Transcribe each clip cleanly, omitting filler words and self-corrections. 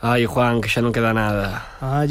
Ai, Juan, que xa non queda nada. Ai,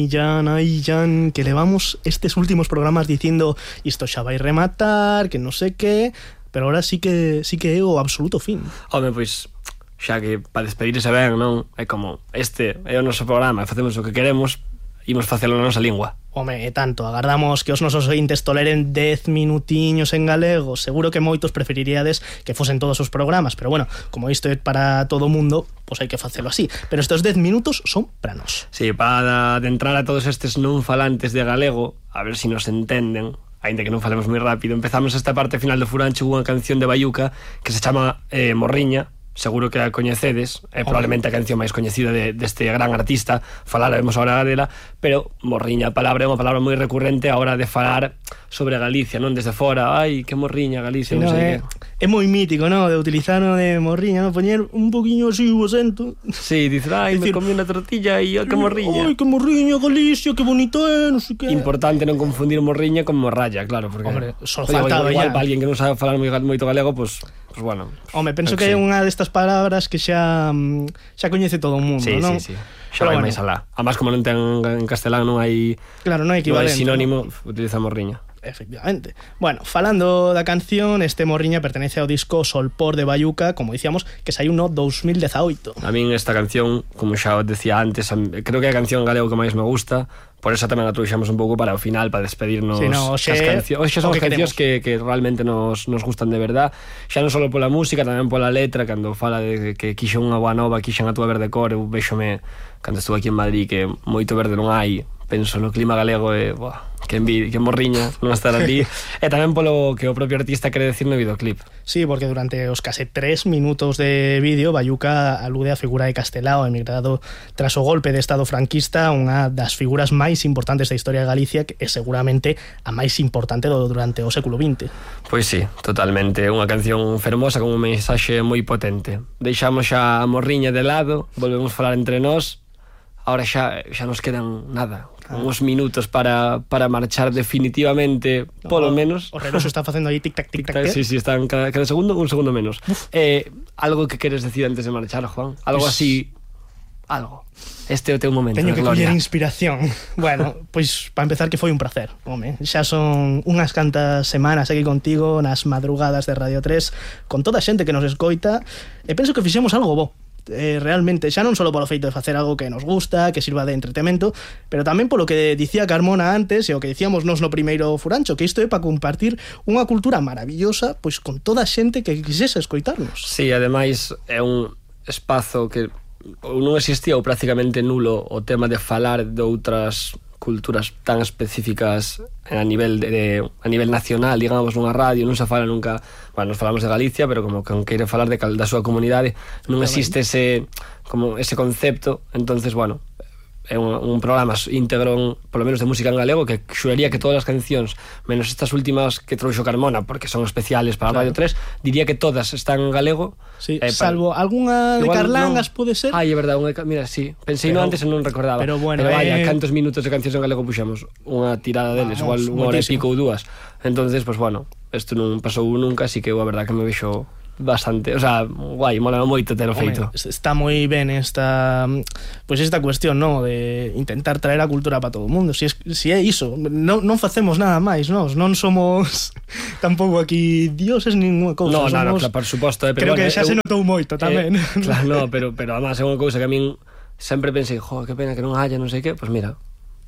Jan, que levamos estes últimos programas dicindo isto xa vai rematar, que non sei que, pero ahora sí que é o absoluto fin. Home, pois, xa que para despedirse ben, non? É como, este é o noso programa, facemos o que queremos, imos facelo na nosa lingua. Home, e tanto, agardamos que os nosos ointes toleren 10 minutiños en galego. Seguro que moitos preferiríades que fosen todos os programas, pero bueno, como isto é para todo o mundo, pois hai que facelo así. Pero estes 10 minutos son para nós. Sí, para adentrar a todos estes non falantes de galego, a ver se nos entenden, aínda que non falemos moi rápido. Empezamos esta parte final do Furancho cunha canción de Bayuca que se chama Morriña. Seguro que a coñecedes, é probablemente a canción máis coñecida deste gran artista. Falaremos agora dela, pero Morriña, a palabra é unha palabra moi recurrente a hora de falar sobre Galicia, non desde fora. Ai, que morriña Galicia, sí, non sei que. É moi mítico, non? De utilizar o de morriña, non? Poñer un poquinho así o acento. Sí, dices, ai, me comí unha tortilla e que morriña. Ai, que morriña Galicia, que bonito é, non sei que. Importante non confundir morriña con morralla, claro, porque hombre, só faltaba igual para alguén que non sabe falar moito galego, pues bueno. Home, penso que é unha destas palabras que xa coñece todo o mundo, sí, non? Sí. Xa vai máis alá. Además, como non ten en castelán, non hai... Claro, non hai equivalente. Non hai sinónimo, utiliza morriña. Efectivamente. Bueno, falando da canción, este Morriña pertenece ao disco Solpor de Bayuca, como dicíamos, que saiu no 2018. A min esta canción, como xa os decía antes, creo que é a canción galego que máis me gusta. Por eso tamén a trouxamos un pouco para o final, para despedirnos. Sí, no, Oxe son as cancións que realmente nos gustan de verdad. Xa non só pola música, tamén pola letra. Cando fala de que quixo unha boa nova, quixen a túa verde cor, eu véxome cando estuve aquí en Madrid que moito verde non hai. Penso no clima galego e que morriña non estar ali. E tamén polo que o propio artista quere decir no videoclip. Sí, porque durante os case 3 minutos de vídeo Bayuca alude a figura de Castelao, emigrado tras o golpe de estado franquista, unha das figuras máis importantes da historia de Galicia, que é seguramente a máis importante durante o século XX. Pois sí, totalmente. Unha canción fermosa con un mensaxe moi potente. Deixamos xa a morriña de lado, volvemos a falar entre nós. Ahora xa nos quedan nada, uns minutos para marchar definitivamente, polo menos. O reloj está facendo aí tic-tac, tic-tac. Sí, están cada segundo, un segundo menos. Algo que queres decir antes de marchar, Juan? Algo así, algo. Este é o teu momento. Teño que coller inspiración. Bueno, pois para empezar que foi un placer, home. Xa son unhas cantas semanas aquí contigo nas madrugadas de Radio 3 con toda a xente que nos escoita e penso que fixemos algo bo. Realmente, xa non só polo feito de facer algo que nos gusta, que sirva de entretemento, pero tamén polo que dicía Carmona antes e o que dicíamos nos no primeiro Furancho, que isto é para compartir unha cultura maravillosa pois con toda a xente que quixese escoitarnos. Sí, ademais é un espazo que non existía ou prácticamente nulo o tema de falar de outras culturas tan específicas a nivel nacional, digamos, nunha radio. Non se fala nunca, bueno, nos falamos de Galicia, pero como que queire falar da súa comunidade, non existe ese concepto. Entonces, bueno, é un programa íntegro, polo menos de música en galego, que xuraría que todas as cancións, menos estas últimas que trouxo Carmona, porque son especiales para Radio 3, diría que todas están en galego. Sí, salvo algunha de Carlangas, pode ser. Ai, é verdade, mira, sí, pensei no antes e non recordaba. Pero bueno, vaya, cantos minutos de cancións en galego puxamos? Unha tirada deles, igual unha hora e pico ou dúas. Entonces, pues bueno, isto non pasou nunca, así que a verdade que me vexo bastante, o sea, guai, mola moito ter o feito. Está moi ben esta cuestión, no, de intentar traer a cultura para todo o mundo. Si é iso, non facemos nada máis, non somos tampouco aquí dioses ninguna cousa. No, por suposto, pero creo que xa se notou moito tamén. Claro, pero además é unha cousa que a min sempre pensei, que pena que non haya, non sei que, pues mira,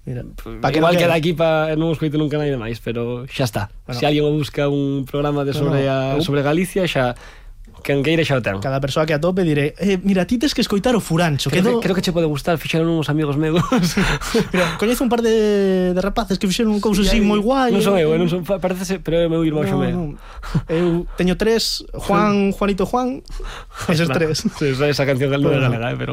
igual queda aquí non os coito nunca nada máis, pero xa está. Se alguén busca un programa sobre Galicia, xa quen queira xa o ten. Cada persoa que atope diré, mira, ti tes que escoitar o Furancho. Creo que che pode gustar, fixeron uns amigos meus. Mira, coñezo un par de rapaces que fixeron cousas así moi guai. Non son eu, parecese, pero é o meu irmão xameo. Eu teño 3, Juanito Juan, eses 3. Sí, esa canción non é galega, pero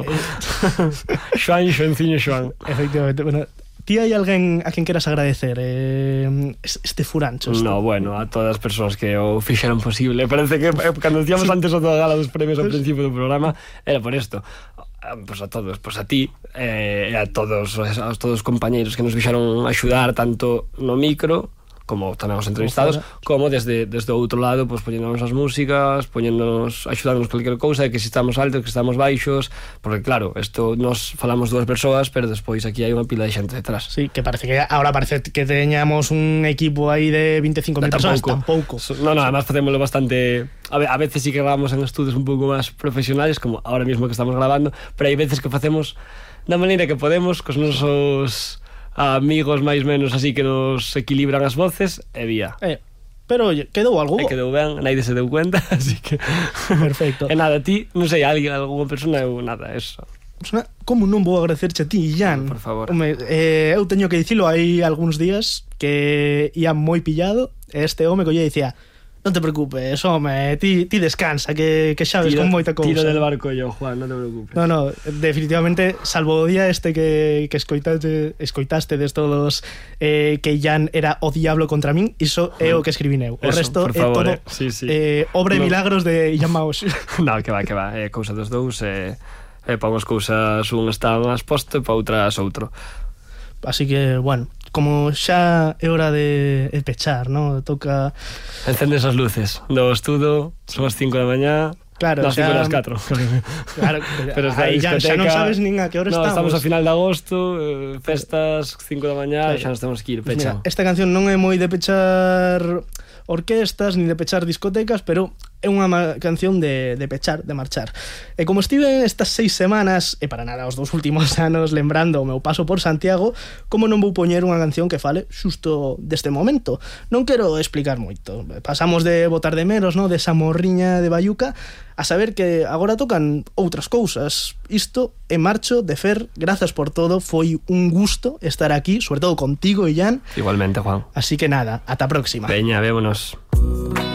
Xoanciño Xoan. Efectivamente, bueno. Ti hai alguén a quen queras agradecer este Furancho? No, bueno, a todas as persoas que o fixeron posible. Parece que cando decíamos antes o toda gala dos premios ao principio do programa era por isto. Pues a todos, pues a ti e a todos os compañeiros que nos fixeron axudar tanto no micro como tamén os entrevistados, como desde o outro lado, pues poñéndonos as músicas, axudándonos cualquier cousa, que se estamos altos, que estamos baixos, porque claro, isto nos falamos dúas persoas, pero despois aquí hai unha pila de xente detrás. Sí, que parece que ahora parece que teñamos un equipo aí de 25.000 personas, tampouco. No, además facémoslo bastante, a veces sí que grabamos en estudios un pouco máis profesionales, como ahora mismo que estamos grabando, pero hai veces que facemos da maneira que podemos, cos nosos amigos máis menos así que nos equilibran as voces e vía. Pero oye, quedou algo. Quedou ben, naide se deu cuenta, así que perfecto. E nada, ti, non sei, alguna persona ou nada, eso. Como non vou agradecerche a ti, Ian? Por favor. Eu teño que dicilo, hai algúns días que Ian moi pillado, este home colle e dicía: non te preocupes, home, ti descansa, que xa ves con moita cousa. Tiro del barco yo, Juan, non te preocupes. No, definitivamente, salvo o día este que escoitastes todos que Ian era o diablo contra min, iso é o que escribín eu. O resto é todo sí. obra e milagros de Ian Maos. No, que va, é cousa dos dous, para unhas cousas un está máis posto e para outras outro. Así que, bueno, como xa é hora de pechar, ¿no? Toca... Encendes as luces do estudo, son as 5 da mañá. Claro, no, 5 das 4. Claro, pero aí xa non sabes nin a que hora estamos a final de agosto, festas, 5 da mañá, claro. Xa nos temos que ir pechando. Esta canción non é moi de pechar orquestas, nin de pechar discotecas, pero é unha canción de pechar, de marchar. E como estive estas 6 semanas, e para nada os 2 últimos anos lembrando o meu paso por Santiago, como non vou poñer unha canción que fale xusto deste momento? Non quero explicar moito. Pasamos de botar de menos, no, desa morriña de Baiuca, a saber que agora tocan outras cousas. Isto é marcho de Fer, grazas por todo, foi un gusto estar aquí, sobre todo contigo, Ian. Igualmente, Juan. Así que nada, ata a próxima. Veña, vémonos.